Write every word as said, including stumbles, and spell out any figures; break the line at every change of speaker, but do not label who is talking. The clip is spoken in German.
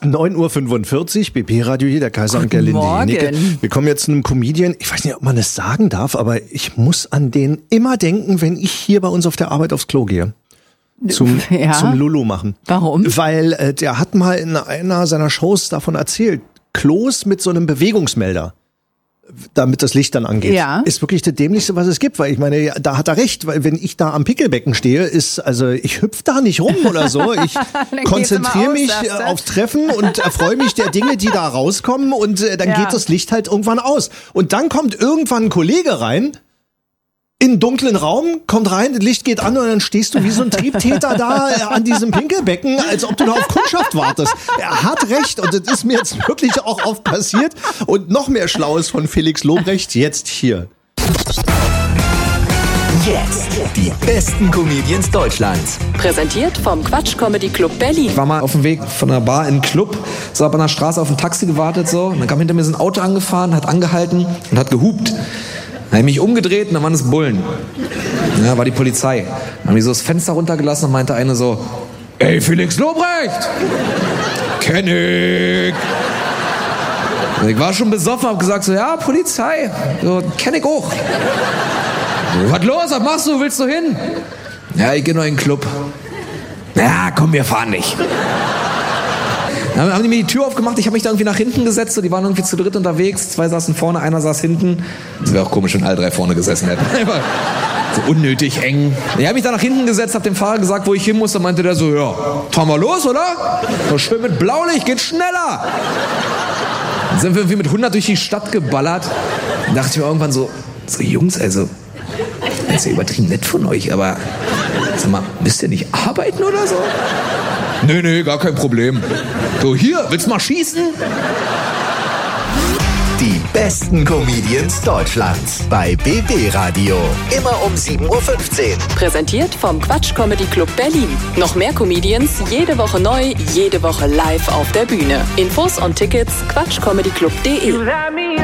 neun Uhr fünfundvierzig, B P-Radio hier, der Kaiser und Gerlinde Jenecke. Wir kommen jetzt zu einem Comedian, ich weiß nicht, ob man es sagen darf, aber ich muss an den immer denken, wenn ich hier bei uns auf der Arbeit aufs Klo gehe. Zum,
ja.
zum Lulu machen.
Warum?
Weil äh, der hat mal in einer seiner Shows davon erzählt, Klos mit so einem Bewegungsmelder, damit das Licht dann angeht,
ja.
ist wirklich das Dämlichste, was es gibt, weil ich meine, da hat er recht, weil wenn ich da am Pickelbecken stehe, ist, also ich hüpf da nicht rum oder so, ich konzentriere mich aus, aufs Treffen und erfreue mich der Dinge, die da rauskommen und äh, dann ja. geht das Licht halt irgendwann aus. Und dann kommt irgendwann ein Kollege rein, in einen dunklen Raum, kommt rein, das Licht geht an und dann stehst du wie so ein Triebtäter da an diesem Pinkelbecken, als ob du da auf Kundschaft wartest. Er hat recht und das ist mir jetzt wirklich auch oft passiert. Und noch mehr Schlaues von Felix Lobrecht jetzt hier.
Jetzt die besten Comedians Deutschlands.
Präsentiert vom Quatsch Comedy Club Berlin.
Ich war mal auf dem Weg von der Bar in den Club, so hab an der Straße auf ein Taxi gewartet so. Und dann kam hinter mir so ein Auto angefahren, hat angehalten und hat gehupt. Dann habe ich mich umgedreht und dann waren es Bullen. Ja, war die Polizei. Dann haben die so das Fenster runtergelassen und meinte eine so, ey, Felix Lobrecht! Kenn ich! Und ich war schon besoffen, hab gesagt so, ja, Polizei, so, kenn ich auch. So, was los, was machst du, willst du hin? Ja, ich geh nur in den Club. Ja, komm, wir fahren nicht. Dann haben die mir die Tür aufgemacht, ich habe mich da irgendwie nach hinten gesetzt, so, die waren irgendwie zu dritt unterwegs, zwei saßen vorne, einer saß hinten. Das wäre auch komisch, wenn alle drei vorne gesessen hätten. So unnötig eng. Ich habe mich da nach hinten gesetzt, habe dem Fahrer gesagt, wo ich hin muss, dann meinte der so, ja, fahren wir los, oder? So schön mit Blaulicht, geht schneller. Dann sind wir irgendwie mit hundert durch die Stadt geballert. Dann dachte ich mir irgendwann so, so Jungs, also, das ist ja übertrieben nett von euch, aber sag mal, müsst ihr nicht arbeiten oder so? Nee, nee, gar kein Problem. So, hier, willst du mal schießen?
Die besten Comedians Deutschlands bei B B Radio. Immer um sieben Uhr fünfzehn.
Präsentiert vom Quatsch Comedy Club Berlin. Noch mehr Comedians, jede Woche neu, jede Woche live auf der Bühne. Infos und Tickets quatschcomedyclub punkt de.